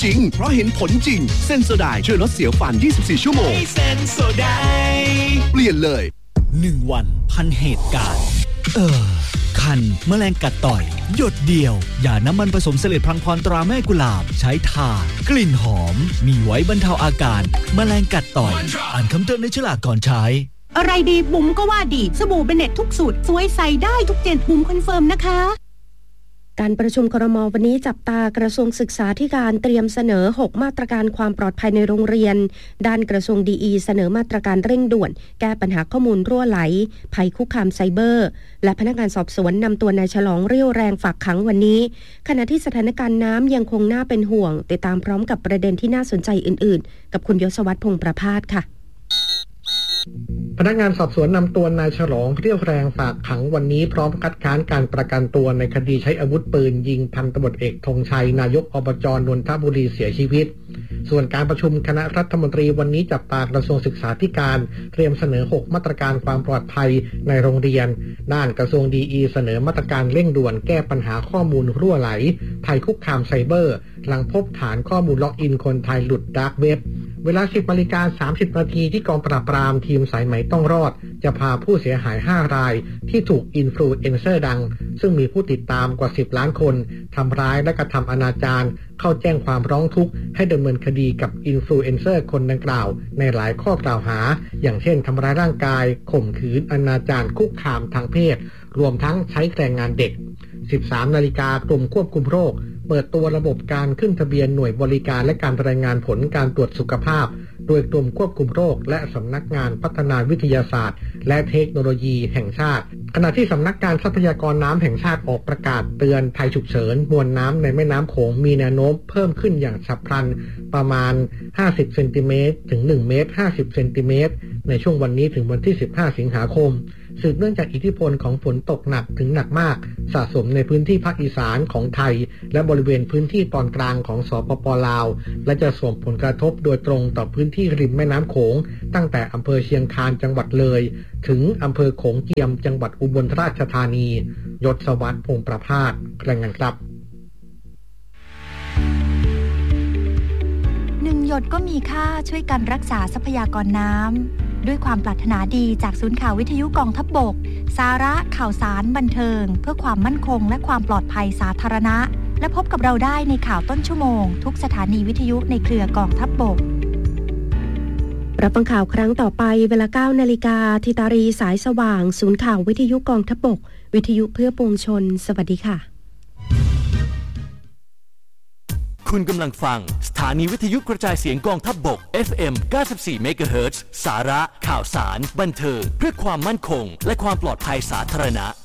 จริงเพราะเห็นผลจริงเซนโซไดช่วยลดเสียวฟัน24ชั่วโมงเซนโซไดเปลี่ยนเลย 1วันพันเหตุการณ์คันแมลงกัดต่อยหยดเดียวอย่าน้ำมันผสมเสลดพลังพรตราแม่กุหลาบใช้ทากลิ่นหอมมีไว้บรรเทาอาการแมลงกัดต่อยอ่านคำเตือนในฉลากก่อนใช้อะไรดีบุ๋มก็ว่าดีสบู่เบเน็ตทุกสูตรสวยใส่ได้ทุกเจนบุ๋มคอนเฟิร์มนะคะการประชุมครม.วันนี้จับตากระทรวงศึกษาธิการเตรียมเสนอ6มาตรการความปลอดภัยในโรงเรียนด้านกระทรวงดีอีเสนอมาตรการเร่งด่วนแก้ปัญหาข้อมูลรั่วไหลภัยคุกคามไซเบอร์และพนักงานสอบสวนนำตัวนายฉลองเรี่ยวแรงฝากขังวันนี้ขณะที่สถานการณ์น้ำยังคงน่าเป็นห่วงติดตามพร้อมกับประเด็นที่น่าสนใจอื่นๆกับคุณยศวัฒน์พงษ์ประภาสค่ะพนักงานสอบสวนนำตัวนายฉลองเรี่ยวแรงฝากขังวันนี้พร้อมคัดค้านการประกันตัวในคดีใช้อาวุธปืนยิงพันตำรวจเอกธงชัยนายกอบจ.นนทบุรีเสียชีวิตส่วนการประชุมคณะรัฐมนตรีวันนี้จับตากระทรวงศึกษาธิการเตรียมเสนอ6มาตรการความปลอดภัยในโรงเรียนด้านกระทรวงดีอีเสนอมาตรการเร่งด่วนแก้ปัญหาข้อมูลรั่วไหลภัยคุกคามไซเบอร์หลังพบฐานข้อมูลล็อกอินคนไทยหลุดดาร์กเว็บเวลา 10:30 นาทีที่กองปราบปรามทีมสายไหมต้องรอดจะพาผู้เสียหาย5รายที่ถูกอินฟลูเอนเซอร์ดังซึ่งมีผู้ติดตามกว่า10ล้านคนทำร้ายและกระทำอนาจารเข้าแจ้งความร้องทุกข์ให้ดำเนินคดีกับอินฟลูเอนเซอร์คนดังกล่าวในหลายข้อกล่าวหาอย่างเช่นทำร้ายร่างกายข่มขืนอนาจารคุกคามทางเพศรวมทั้งใช้แรงงานเด็ก 13 นาฬิกากรมควบคุมโรคเปิดตัวระบบการขึ้นทะเบียนหน่วยบริการและการรายงานผลการตรวจสุขภาพโดยกรมควบคุมโรคและสำนักงานพัฒนาวิทยาศาสตร์และเทคโนโลยีแห่งชาติขณะที่สำนักการทรัพยากรน้ำแห่งชาติออกประกาศเตือนภัยฉุกเฉินมวลน้ำในแม่น้ำโขงมีแนวโน้มเพิ่มขึ้นอย่างฉับพลันประมาณ50เซนติเมตรถึง1เมตร50เซนติเมตรในช่วงวันนี้ถึงวันที่15สิงหาคมสืบเนื่องจากอิทธิพลของฝนตกหนักถึงหนักมากสะสมในพื้นที่ภาคอีสานของไทยและบริเวณพื้นที่ตอนกลางของสปป.ลาวและจะส่งผลกระทบโดยตรงต่อพื้นที่ริมแม่น้ำโขงตั้งแต่อำเภอเชียงคานจังหวัดเลยถึงอำเภอโขงเจียมจังหวัดอุบลราชธานียศวัฒน์พงษ์ประภาสรายงานครับ 1 หยดก็มีค่าช่วยกันรักษาทรัพยากรน้ำด้วยความปรารถนาดีจากศูนย์ข่าววิทยุกองทัพบกสาระข่าวสารบันเทิงเพื่อความมั่นคงและความปลอดภัยสาธารณะและพบกับเราได้ในข่าวต้นชั่วโมงทุกสถานีวิทยุในเครือกองทัพบกรับฟังข่าวครั้งต่อไปเวลา 9 นาฬิกาธิตารีสายสว่างศูนย์ข่าววิทยุกองทัพบกวิทยุเพื่อปวงชนสวัสดีค่ะคุณกำลังฟังสถานีวิทยุกระจายเสียงกองทัพบก FM 94 เมกะเฮิรตซ์สาระข่าวสารบันเทิงเพื่อความมั่นคงและความปลอดภัยสาธารณะ